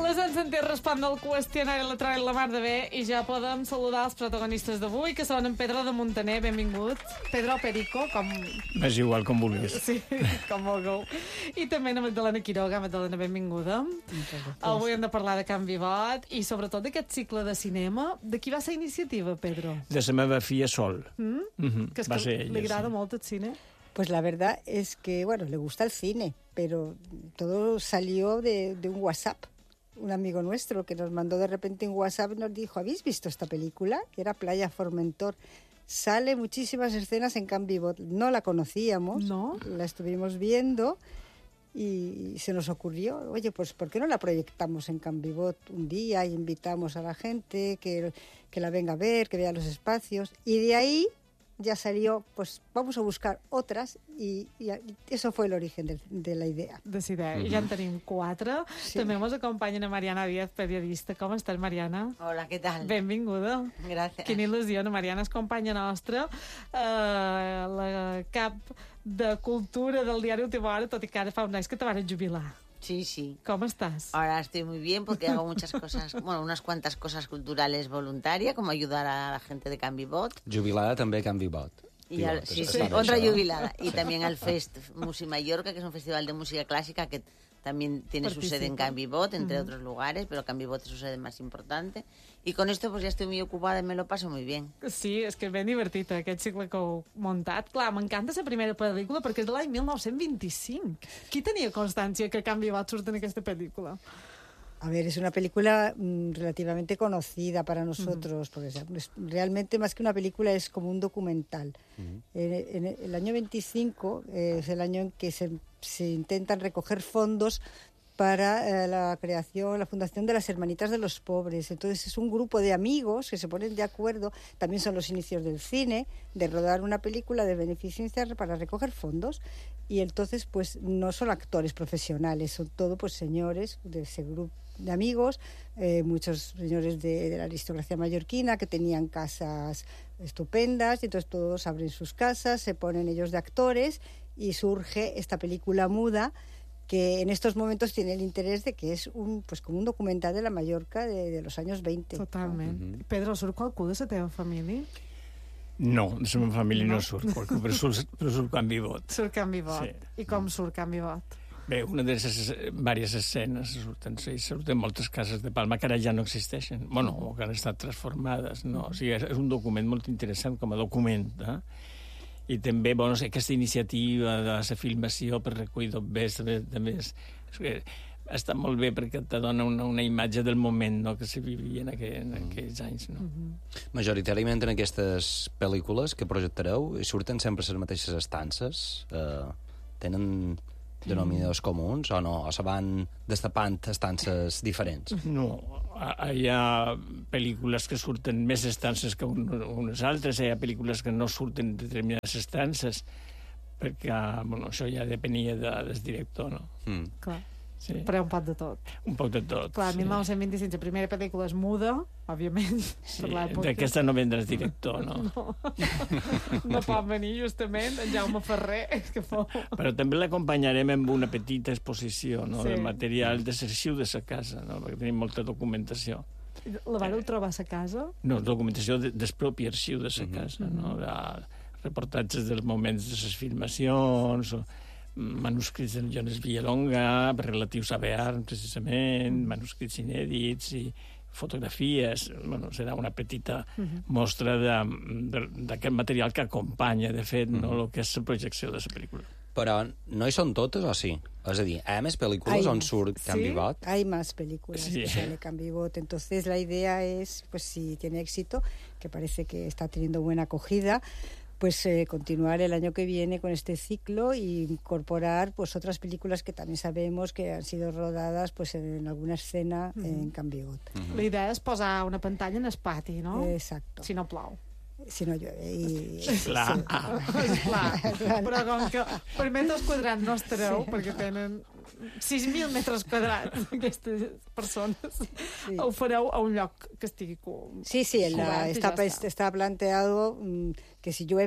Les hem sentit respondre el qüestionari la Troia i la Mar de Bé i ja podem saludar els protagonistes d'avui, que són en Pedro de Montaner, benvingut. Pedro Perico, com... És igual, com vulguis. Sí, com vulgueu. I també la Magdalena Quiroga. Magdalena, benvinguda. Avui hem de parlar de Can Vivot i sobretot d'aquest cicle de cinema. De qui va ser iniciativa, Pedro? De la meva filla Sol. Que és Va que ser ella, li agrada sí. molt el cine. Pues la verdad es que, bueno, le gusta el cine, pero todo salió de un WhatsApp. Un amigo nuestro que nos mandó de repente un WhatsApp y nos dijo, ¿habéis visto esta película? Era Playa Formentor. Sale muchísimas escenas en Can Vivot. No la conocíamos, ¿No? La estuvimos viendo y se nos ocurrió, oye, pues ¿por qué no la proyectamos en Can Vivot un día y invitamos a la gente que la venga a ver, que vea los espacios? Y de ahí ya salió, pues vamos a buscar otras y eso fue el origen de la idea. De idea. I ja en tenim 4. Sí. També ens acompanyen a Mariana Díaz, periodista. Com estàs, Mariana? Hola, ¿qué tal? Benvinguda. Gracias. Quina il·lusió, la Mariana és companya nostra, la cap de cultura del diari Última Hora, tot i que ara fa uns anys que te van jubilar. Sí, sí. Com estàs? Ahora estoy muy bien porque hago muchas cosas, bueno, unas cuantas cosas culturales voluntarias, como ayudar a la gente de Can Vivot. Jubilada també a Can Vivot. Y al, sí, sí, Està bé, otra això. jubilada. Y también al Fest Musi Mallorca, que es un festival de música clásica que también tiene su sede en Can Vivot, entre otros lugares, pero Can Vivot es su sede más importante. Y con esto pues ya estoy muy ocupada y me lo paso muy bien. Sí, és que és ben divertit aquest cicle que heu muntat. Clar, m'encanta la primera pel·lícula perquè és de l'any 1925. Qui tenia constància que Can Vivot surt en aquesta pel·lícula? A ver, es una película relativamente conocida para nosotros, porque realmente más que una película es como un documental. En el año 25 es el año en que se intentan recoger fondos para la creación, la fundación de las Hermanitas de los Pobres. Entonces es un grupo de amigos que se ponen de acuerdo, también son los inicios del cine, de rodar una película de beneficencia para recoger fondos. Y entonces pues no son actores profesionales, son todo pues señores de ese grupo de amigos, muchos señores de la aristocracia mallorquina que tenían casas estupendas y entonces todos abren sus casas, se ponen ellos de actores y surge esta película muda que en estos momentos tiene el interés de que es pues como un documental de la Mallorca de los años 20. Totalment. Pedro, surt qualcú de la teva família? No, de la meva família no surt qualcú, però surt Can Vivot. Surt Can Vivot. Sí. I com surt Can Vivot? Bé, una de les diverses escenes surten moltes cases de Palma que ara ja no existeixen, bueno, o que han estat transformades, no? O sigui, és un document molt interessant com a document, I també, bueno, aquesta iniciativa de la filmació per recollir d'obvers, també està molt bé perquè te dona una imatge del moment, no?, que se vivia en aquells anys, no? Majoritàriament en aquestes pel·lícules que projectareu surten sempre les mateixes estances? Tenen denominadors comuns o no? O se van destapant estances diferents? No, hi ha pel·lícules que surten més estances que unes altres, hi ha pel·lícules que no surten determinades estances, perquè, bueno, això ja depenia del director, no? Clar. Sí. Però hi ha un poc de tot. Un poc de tot. Clar, sí. 1925, la primera pel·lícula és muda, òbviament. Sí, d'aquesta no vendràs director, no? No pot venir, justament, en Jaume Ferrer, que fou... Però també l'acompanyarem amb una petita exposició, no?, Sí. del material de l'arxiu de sa casa, no?, perquè tenim molta documentació. La vareu trobar a sa casa? No, documentació del propi arxiu de sa casa, no?, de reportatges dels moments de les filmacions, o manuscrits de Jones Villalonga, relatius a Bearn, precisament, manuscrits inèdits i fotografies. Bueno, serà una petita mostra d'aquest material que acompanya, de fet, no, el que és la projecció de la pel·lícula. Però no hi són totes, o sí? És a dir, hi ha més pel·lícules on surt Can Vivot? Hay más películas Sí. que sale Can Vivot. Entonces la idea es, pues si tiene éxito, que parece que está teniendo buena acogida, pues continuar el año que viene con este ciclo e incorporar pues otras películas que también sabemos que han sido rodadas pues en alguna escena en Can Vivot. La idea és posar una pantalla en el pati, no? Exacto. Si no plou. Si no llueve. Clar. Esclar. Però com que per metres quadrats no estareu, perquè tenen 6.000 metres quadrats aquestes persones, ho fareu a un lloc que estigui Sí, cobert i ja está planteado que si llueve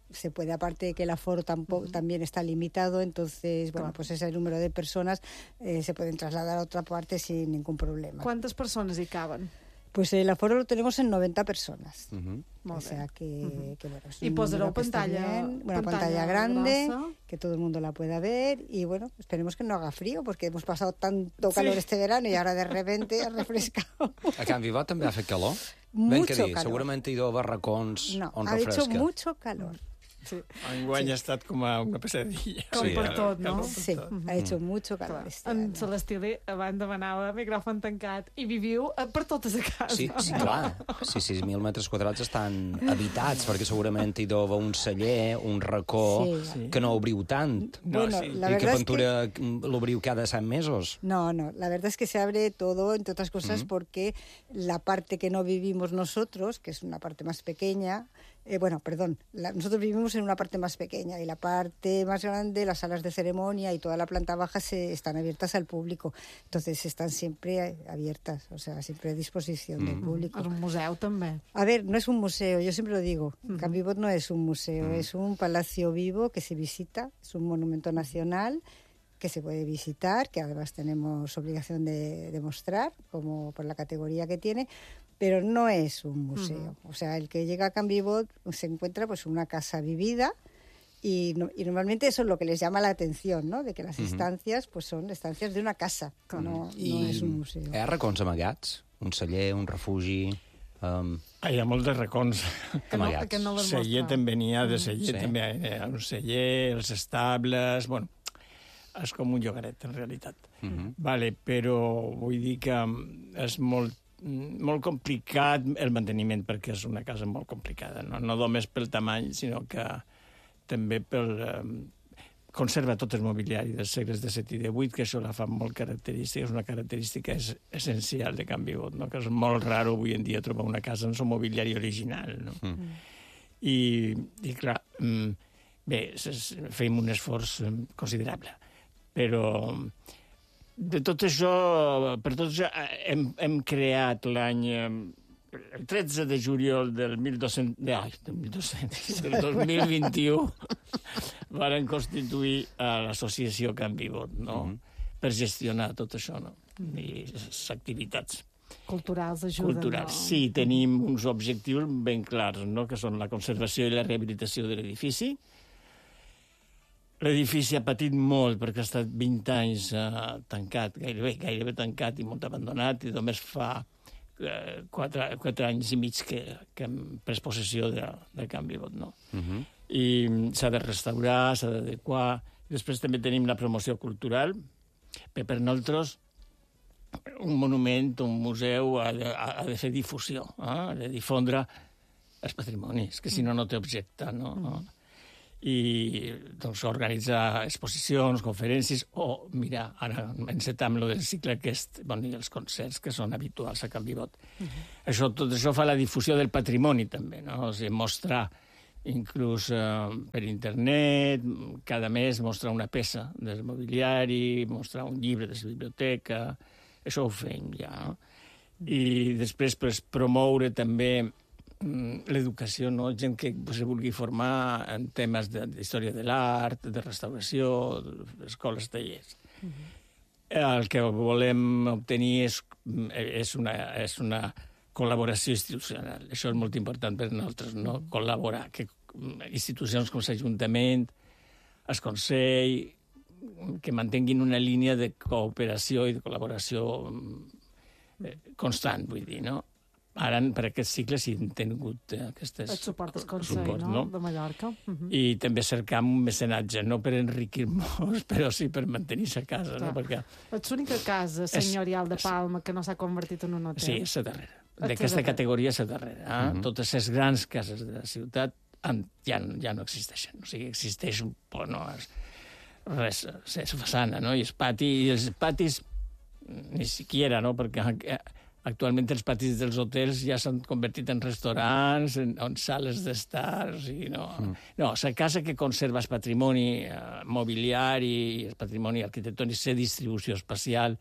se puede, aparte de que el aforo también está limitado, entonces, bueno, pues ese número de personas se pueden trasladar a otra parte sin ningún problema. ¿Cuántas personas hi caben? Pues el aforo lo tenemos en 90 personas. Molt O sea que bueno, es Y un posareu número que está pantalla, bien. Una pantalla grande, grossa. que todo el mundo la pueda ver, y bueno, esperemos que no haga frío, porque hemos pasado tanto calor este verano y ahora de repente ha refrescado. A Can Vivot també ha fet calor? Mucho que dir, calor. segurament hi deu haver racons No, on ha hecho refresca. mucho calor. Sí. Enguany ha estat com a una pesadilla. Com per tot, no? Sí, ha hecho mucho calor este En año. Celestí abans demanava micròfon tancat i viviu per totes a casa. Sí, clar. Sí, 6.000 metres quadrats estan habitats, perquè segurament hi deu haver un celler, un racó, Sí. que no obriu tant. No, Bueno, sí. la I que verdad es que... Ventura l'obriu cada 100 mesos. No, la verdad es que se abre todo, entre otras cosas, porque la parte que no vivimos nosotros, que es una parte más pequeña, nosotros vivimos en una parte más pequeña y la parte más grande, las salas de ceremonia y toda la planta baja están abiertas al público. Entonces están siempre abiertas, o sea, siempre a disposición del público. És un museu, també. A ver, no es un museo, yo siempre lo digo. Can Vivot no es un museo, es un palacio vivo que se visita, es un monumento nacional que se puede visitar, que además tenemos obligación de mostrar, como por la categoría que tiene, pero no es un museo. O sea, el que llega a Can Vivot se encuentra pues una casa vivida y normalmente eso es lo que les llama la atención, ¿no? De que las estancias pues son estancias de una casa, no es un museo. Hi ha racons amagats? Un celler, un refugi... Hi ha molts de racons. Amagats. Que no les Celler mostra. també n'hi ha, de celler Sí. també hi ha un celler, els estables... Bueno, és com un llogaret, en realitat. Vale, però vull dir que és molt complicat el manteniment, perquè és una casa molt complicada, no només pel tamany, sinó que també pel... conserva tot el mobiliari dels segles XVII i XVIII, que això la fa molt característica, és una característica essencial de Can Vivot, no? Que és molt raro avui en dia trobar una casa amb el seu mobiliari original. No? I clar, bé, fem un esforç considerable, però de tot això, per tot això, hem creat l'any... El 13 de juliol del 2021 varen constituir l'associació Can Vivot, no? Per gestionar tot això, no? I les activitats Culturals ajuden, culturals. no? Sí, tenim uns objectius ben clars, no? Que són la conservació i la rehabilitació de l'edifici. L'edifici ha patit molt perquè ha estat 20 anys tancat, gairebé tancat i molt abandonat, i només fa 4 anys i mig que hem pres possessió del Can Vivot, no? I s'ha de restaurar, s'ha d'adequar. Després també tenim la promoció cultural. Per nosaltres, un monument, un museu, ha de fer difusió, ha de difondre els patrimonis, que si no, no té objecte, no? I doncs organitzar exposicions, conferències, o, mira, ara encetam lo del cicle aquest, i els concerts que són habituals a Can Vivot. Tot això fa la difusió del patrimoni, també, no? O sigui, mostrar, inclús per internet, cada mes mostrar una peça del mobiliari, mostrar un llibre de la biblioteca, això ho fem ja, no? I després promoure també l'educació, no? Gent que se vulgui formar en temes d'història de l'art, de restauració, escoles, tallers. El que volem obtenir és una col·laboració institucional. Això és molt important per nosaltres, no? Col·laborar. Que institucions com l'Ajuntament, el Consell, que mantinguin una línia de cooperació i de col·laboració constant, vull dir, no? Ara, per aquest cicle, sí hem tingut aquestes... El suport del Consell, no? De Mallorca. I també cercar un mecenatge, no per enriquir-nos, però sí per mantenir-se a casa, no? Perquè... És l'única casa senyorial de Palma que no s'ha convertit en un hotel. Sí, és la darrera. D'aquesta categoria és la darrera. Totes les grans cases de la ciutat ja no existeixen. O sigui, existeix un poc, no? Res, és façana, no? I els patis ni siquiera, no? Perquè actualment els patis dels hotels ja s'han convertit en restaurants, en sales d'estar, o sigui, no. No, la casa que conserva el patrimoni mobiliari, el patrimoni arquitectònic, la distribució espacial,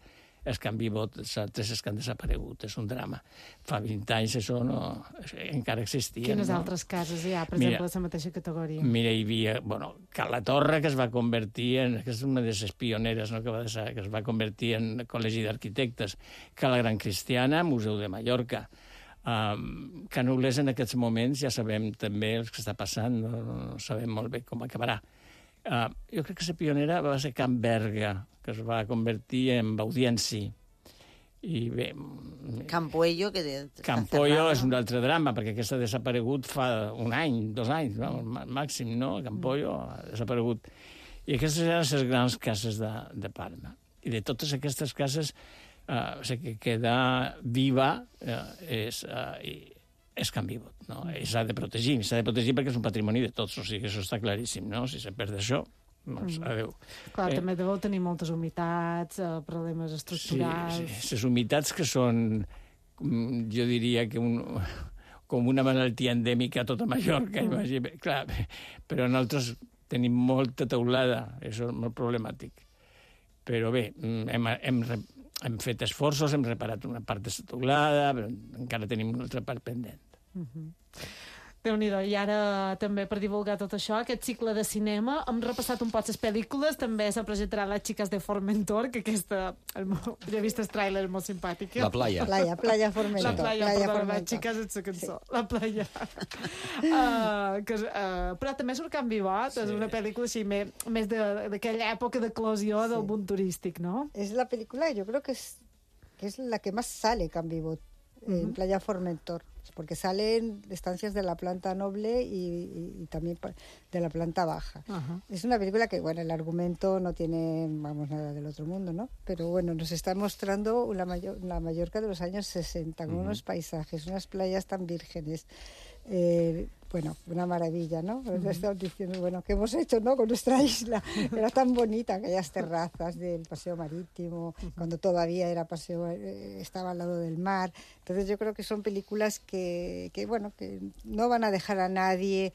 els que han vivut, les altres que han desaparegut. És un drama. Fa 20 anys això encara existia. Quines altres cases hi ha, per exemple, a la mateixa categoria? Mira, hi havia, Cala Torre, que es va convertir que és una de les pioneres, no?, que es va convertir en Col·legi d'Arquitectes. Cala Gran Cristiana, Museu de Mallorca. Canules en aquests moments ja sabem també el que està passant, no sabem molt bé com acabarà. Jo crec que la pionera va ser Can Berga, que es va convertir en Audienci. I bé... Campoello, que Campoello és un altre drama, perquè aquesta ha desaparegut fa 1 any, 2 anys, màxim, no? Campoello ha desaparegut. I aquestes eren les grans cases de Palma. I de totes aquestes cases, la que queda viva és Can Vivot, no? I s'ha de protegir perquè és un patrimoni de tots, o sigui, això està claríssim, no? Si se perd això, doncs adéu. Clar, també deveu tenir moltes humitats, problemes estructurals... Sí, les humitats que són, jo diria que com una malaltia endèmica a tota Mallorca, clar, però nosaltres tenim molta teulada, això és molt problemàtic. Però bé, hem fet esforços, hem reparat una part de la teulada, però encara tenim una altra part pendent. Déu-n'hi-do. I ara, també, per divulgar tot això, aquest cicle de cinema, hem repassat un poc les pel·lícules, també se presentaran Les Chicas de Formentor, que aquesta, jo he vist el tràiler molt simpàtic. La playa. Playa Formentor. La playa, perdó, Les Chicas és la cançó. Sí. La playa. Però també surt Can Vivot, és una pel·lícula així, més d'aquella època d'eclosió del boom turístic, ¿no? Es la película, yo creo que es la que más sale Can Vivot, en Playa Formentor, porque salen estancias de la planta noble y también de la planta baja. Es una película que, bueno, el argumento no tiene, nada del otro mundo, ¿no? Pero bueno, nos está mostrando la Mallorca de los años 60, con unos paisajes, unas playas tan vírgenes. Bueno, una maravilla, ¿no? Estamos diciendo, bueno, ¿qué hemos hecho, no? Con nuestra isla. Era tan bonita, aquellas terrazas del paseo marítimo, cuando todavía era paseo, estaba al lado del mar. Entonces yo creo que son películas que no van a dejar a nadie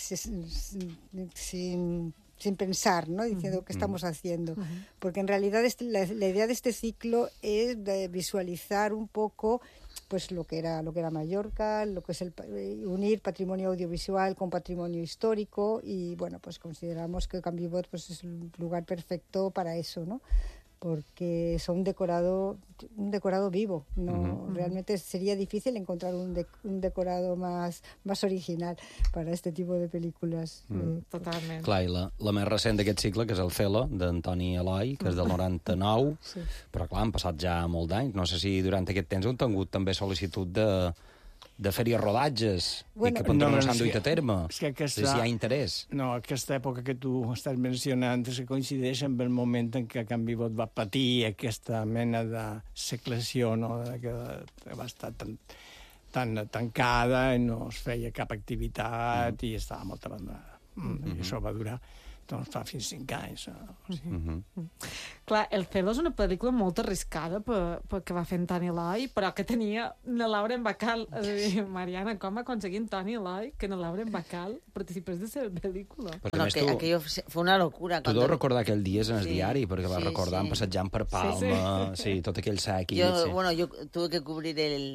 sin pensar, ¿no? Diciendo qué estamos haciendo. Porque en realidad la idea de este ciclo es de visualizar un poco pues lo que era Mallorca, lo que es unir patrimonio audiovisual con patrimonio histórico, y bueno, pues consideramos que Can Vivot pues es un lugar perfecto para eso, ¿no? Porque son un decorado vivo, no realmente sería difícil encontrar un decorado más original para este tipo de pel·lícules. Totalment. Clar, i la més recent d'aquest cicle, que és el Celo, d'Antoni Eloi, que és del 99, però clar, han passat ja molt d'anys. No sé si durant aquest temps han tingut també sol·licitud de fer-hi rodatges i que no s'han duit a terme. És que si hi ha interès. No, aquesta època que tu estàs mencionant es coincideix amb el moment en què Can Vivot va patir aquesta mena de seclació, no? Que va estar tan tancada i no es feia cap activitat i estava molt abandonada. I això va durar fa fins 5 anys. Clar, El Celo és una pel·lícula molt arriscada que va fer en Toni Eloi, però que tenia na Lauren Bacall. És a dir, Mariana, com va aconseguir en Toni Eloi que na Lauren Bacall participés de la pel·lícula? Bueno, aquello fue una locura. Tu deus recordar aquell dies en el diari, perquè vas recordar passejant per Palma, tot aquell sèquit. Yo tuve que cubrir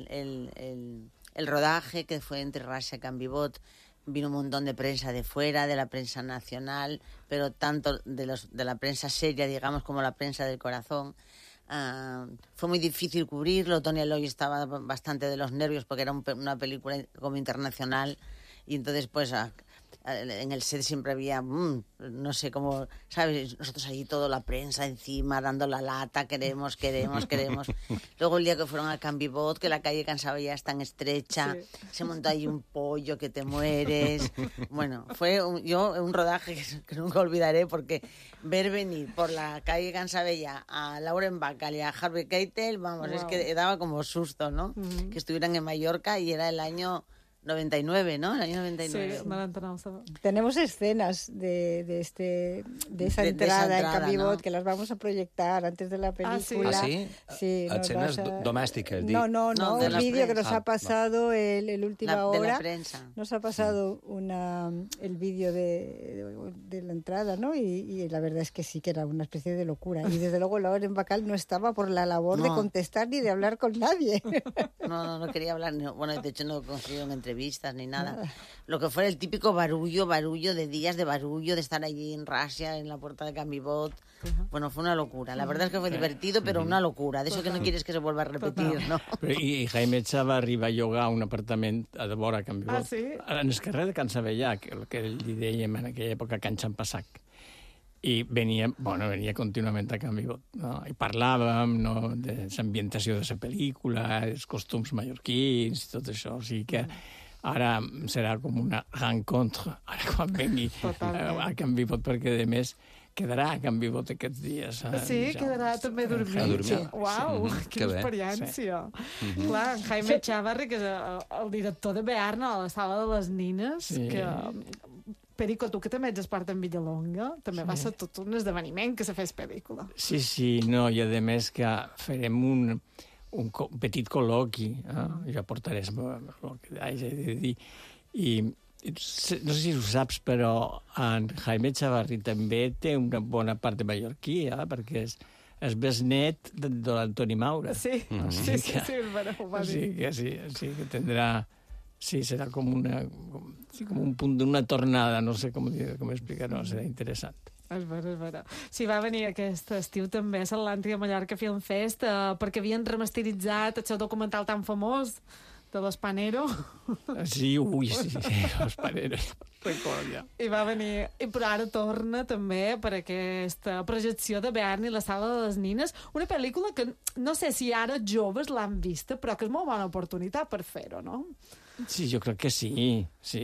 el rodaje, que fue entre Rasa y Can Vivot. Vino un montón de prensa de fuera, de la prensa nacional, pero tanto de la prensa seria, digamos, como la prensa del corazón. Fue muy difícil cubrirlo. Toni Eloi estaba bastante de los nervios porque era una película como internacional, y entonces pues en el set siempre había, no sé cómo, ¿sabes? Nosotros allí toda la prensa encima, dando la lata, queremos. Luego el día que fueron a Can Vivot, que la calle Cansaba ya es tan estrecha, se montó ahí un pollo que te mueres. Bueno, fue un rodaje que nunca olvidaré, porque ver venir por la calle Cansabella a Lauren Bacall y a Harvey Keitel, vamos, es que daba como susto, ¿no? Que estuvieran en Mallorca, y era el año 99, ¿no? El año Sí, 99. el 99. Tenemos escenas de esa entrada en Cambibot, ¿no? que las vamos a proyectar antes de la película. Ah, sí? Sí, nos Escenes vas a- domèstiques. No, No, de un la vídeo que nos prensa. ha pasado el última De hora. la prensa. Nos ha pasado el vídeo de la entrada, ¿no? Y la verdad es que sí que era una especie de locura. Y desde luego Lauren Bacall no estaba por la labor de No. contestar ni de hablar con nadie. No quería hablar, bueno, de hecho no consiguieron entrevistas ni nada. Lo que fuera el típico barullo de días de barullo, de estar allí en Rasia, en la puerta de Cambibot. Bueno, fue una locura. La verdad es que fue divertido, pero una locura. De eso que no quieres que se vuelva a repetir, ¿no? I Jaime Txa va arribar a llogar un apartament a de vora a Can Vivot. Ah, sí? En el carrer de Can Savellà, que li dèiem en aquella època Can Xampassac. I venia contínuament a Can Vivot. No? I parlàvem, no, de l'ambientació de la pel·lícula, els costums mallorquins, tot això. O sigui que ara serà com una rencontre, ara quan vengui a Can Vivot, perquè, a més, quedarà a Can Vivot aquests dies. Sí, quedarà també dormint. A dormir. Uau, Que quina bé. experiència. Clar, en Jaime Chavarri, que és el director de Bearna, a la sala de les nines, Sí. que... Perico, tu que també ets expert en Villalonga, també va ser tot un esdeveniment que se fes pel·lícula. Sí, no, i a més que farem un petit col·loqui, jo portaré el que hagi de dir, i no sé si ho saps, però en Jaime Chavarri també té una bona part de mallorquí, perquè és besnet de l'Antoni Maura. Sí, sí, és vera, ho va dir. Sí, que tindrà... Sí, serà com un punt d'una tornada, no sé com explicar-ho, serà interessant. És vera. Sí, va venir aquest estiu també a l'Atlàntica Mallorca Film Fest perquè havien remasteritzat el seu documental tan famós de l'Espanero. Sí, l'Espanero, recordo ja. I va venir, però ara torna també per aquesta projecció de Bearna i la sala de les nines, una pel·lícula que no sé si ara joves l'han vista, però que és molt bona oportunitat per fer-ho, no? Sí, jo crec que sí.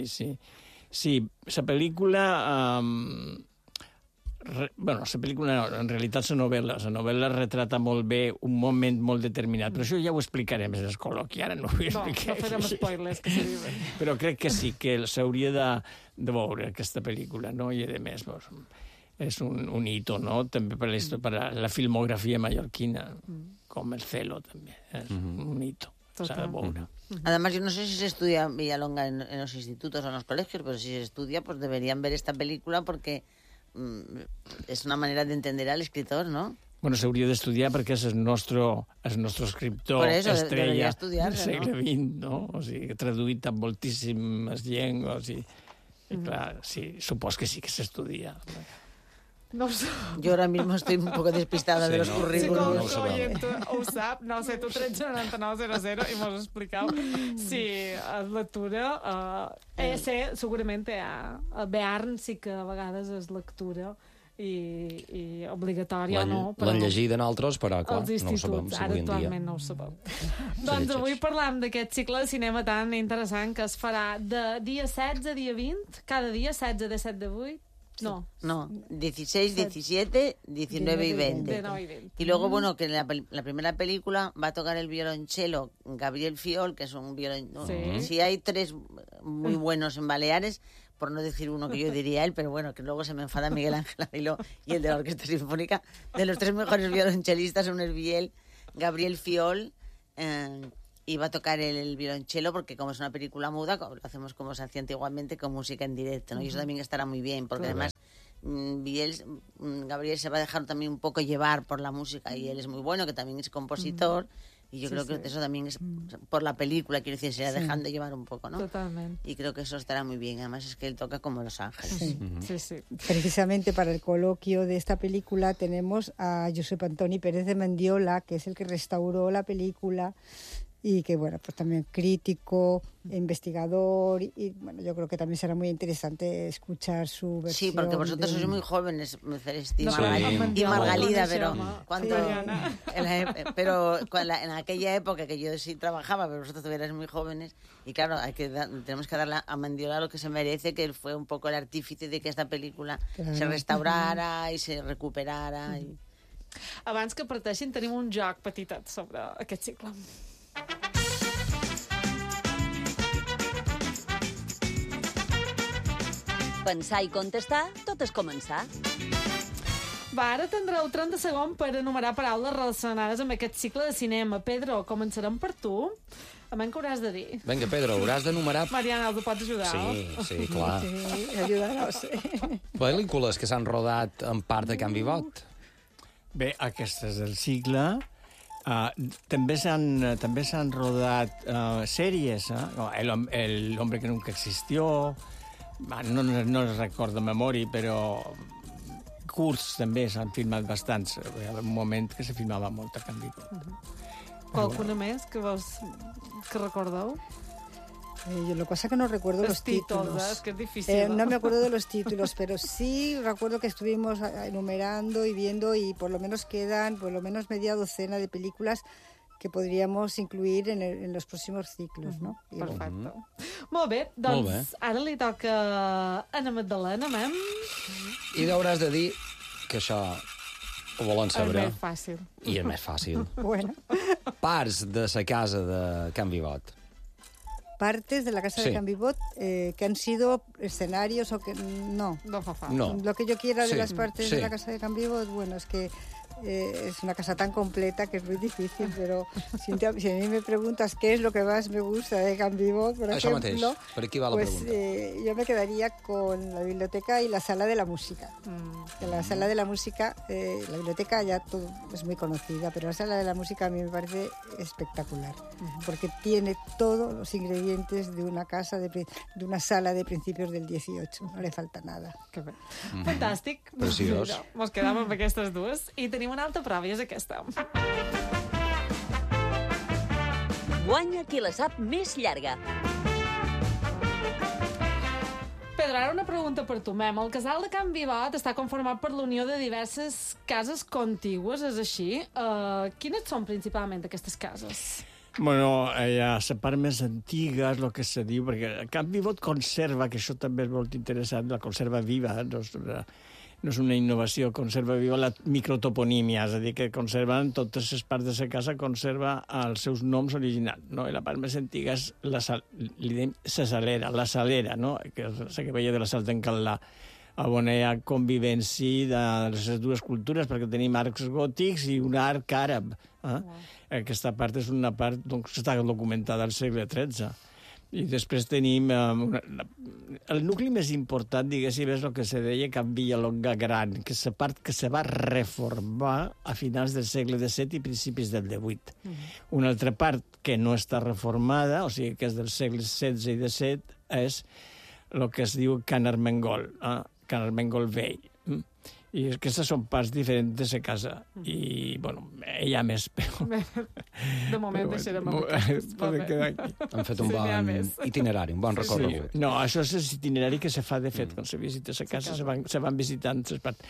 Sí, la pel·lícula... la pel·lícula no, en realitat la novel·la retrata molt bé un moment molt determinat, però això ja ho explicarem en el col·loqui, ara no ho explicaré. No farem spoilers, que se diuen. Però crec que sí, que s'hauria de veure aquesta pel·lícula, no? I a més, és un hito, no? També per la filmografia mallorquina, com el Celo, també. És un hito, s'ha de veure. Además, yo no sé si se estudia Villalonga en los institutos o en los colegios, pero si se estudia, pues deberían ver esta película porque es una manera de entender al escritor, ¿no? Bueno, s'hauria d'estudiar perquè és el nostre escriptor estrella del segle XX, no? O sigui, traduït en moltíssimes llengües i clar, sí, supos que sí que s'estudia. No ho sé. Yo ahora mismo estoy un poco despistada de los Si currículums. qualsevol oient ho sap, no sé, tu 139900 i mos explicau si és lectura. Segurament a Bearn sí que a vegades és lectura i obligatòria o no. L'han llegit en altres, però clar, als no ho sabem instituts, si ara avui en dia. actualment no ho sabem. Doncs avui parlam d'aquest cicle de cinema tan interessant que es farà de dia 16 a dia 20, cada dia 16, 17, 18. No. 16, 17, 19 y 20. 19 y 20. Y luego, bueno, que en la primera película va a tocar el violonchelo Gabriel Fiol, que es un violonchelo. Sí. Sí, hay tres muy buenos en Baleares, por no decir uno que yo diría él, pero bueno, que luego se me enfada Miguel Ángel Aguiló y el de la Orquesta Sinfónica. De los tres mejores violonchelistas, uno es Gabriel Fiol, y va a tocar el violonchelo porque como es una película muda, lo hacemos como se hacía antiguamente con música en directo, ¿no? Y eso también estará muy bien, porque además Gabriel se va a dejar también un poco llevar por la música y él es muy bueno, que también es compositor, y yo creo que eso también es por la película, quiero decir, se irá dejando llevar un poco, ¿no? Totalmente. Y creo que eso estará muy bien, además es que él toca como Los Ángeles. Sí. Precisamente para el coloquio de esta película tenemos a Josep Antoni Pérez de Mendiola, que es el que restauró la película y que, bueno, pues también crítico, investigador, y bueno, yo creo que también será muy interesante escuchar su versión. Sí, porque vosotros sois muy jóvenes, Celestín No, y Margalida, pero cuando en aquella época que yo sí trabajaba, pero vosotros todavía erais muy jóvenes, y claro, tenemos que darle a Mendiola lo que se merece, que él fue un poco el artífice de que esta película se restaurara y se recuperara. Abans que parteixin, tenim un joc petitet sobre aquest cicle. Pensar i contestar, tot és començar. Va, ara tindreu 30 segons per enumerar paraules relacionades amb aquest cicle de cinema. Pedro, començarem per tu. A menys que hauràs de dir. Vinga, Pedro, hauràs d'enumerar... Mariana, el pots ajudar? Sí, clar. Sí, ayúdanos. Pel·lícules que s'han rodat en part de Can Vivot. Bé, aquestes del cicle. També s'han rodat sèries. El hombre que nunca existió. No es recordo de memòria, però curts també s'han filmat bastants. Hi ha un moment que se filmava molt a Can Vivot. Qualcuna més que recordeu? Yo lo que pasa es que no recuerdo los títulos. Es que es difícil. No me acuerdo de los títulos, pero sí recuerdo que estuvimos enumerando y viendo y por lo menos quedan media docena de películas que podríamos incluir en los próximos ciclos, no? Perfecte. Molt bé, doncs ara li toca a Anna Magdalena, mem. I hauràs de dir que això ho volen saber. És més fàcil. I és més fàcil. Bueno. Parts de la casa de Can Vivot. Partes de la casa de Can Vivot que han sido escenarios o que... No. No fa falta. No. Lo que yo quiera de las partes de la casa de Can Vivot, bueno, es que es una casa tan completa que es muy difícil, pero si a mí me preguntas qué es lo que más me gusta de Can Vivot, por ejemplo, per aquí va la pregunta. Yo me quedaría con la biblioteca y la sala de la música. Que la sala de la música, la biblioteca ya todo es muy conocida, pero la sala de la música a mí me parece espectacular, porque tiene todos los ingredientes de una casa, de una sala de principios del 18. No le falta nada. Que bé. Fantàstic. Preciós. Mos quedam amb aquestes dues i tenim una altra prova, i és aquesta. Guanya qui la sap més llarga. Pedro, ara una pregunta per tu, mem. El casal de Can Vivot està conformat per la unió de diverses cases contigües, és així? Quines són principalment aquestes cases? Bueno, la part més antiga és el que se diu, perquè Can Vivot conserva, que això també és molt interessant, la conserva viva, no és una innovació, conserva viva la microtoponímia, és a dir, que conserven totes les parts de la casa, conserva els seus noms originals, no? I la part més antiga és la salera, no? Que és la que veia de la sal d'en Calà, on hi ha convivència de les dues cultures, perquè tenim arcs gòtics i un arc àrab. Aquesta part és una part que està documentada al segle XIII. I després tenim... el nucli més important, diguéssim, és el que se deia Can Villalonga Gran, que és la part que se va reformar a finals del segle XVII i principis del XVIII. Una altra part que no està reformada, o sigui que és del segle XVI i XVII, és el que es diu Can Armengol, Can Armengol Vell. I aquestes són parts diferents de la casa. I, bueno, hi ha més, però... De moment deixarem amb aquests. Podem quedar aquí. Han fet un bon itinerari, un bon recorregut. No, això és l'itinerari que se fa, de fet, quan se visita la casa, se van visitant les parts.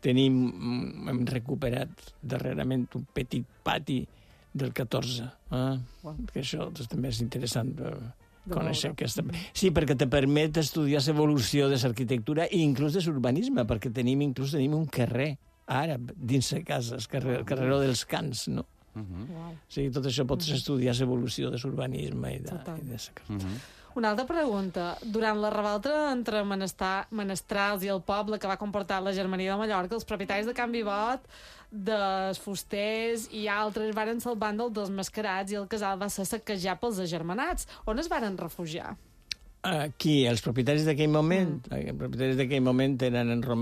Hem recuperat darrerament un petit pati del 14, que això també és interessant conèixer aquesta... Sí, perquè te permet estudiar l'evolució de l'arquitectura i inclús de l'urbanisme, perquè tenim un carrer àrab dins la casa, el carreró dels Cants, no? O sigui, tot això pots estudiar l'evolució de l'urbanisme i de la casa. Una altra pregunta. Durant la revolta entre menestrals i el poble que va comportar la Germania de Mallorca, els propietaris de Can Vivot, dels fusters i altres varen ser el bàndol dels mascarats i el casal va ser saquejat pels agermanats. On es varen refugiar? Qui? Els propietaris d'aquell moment? Els propietaris d'aquell moment eren en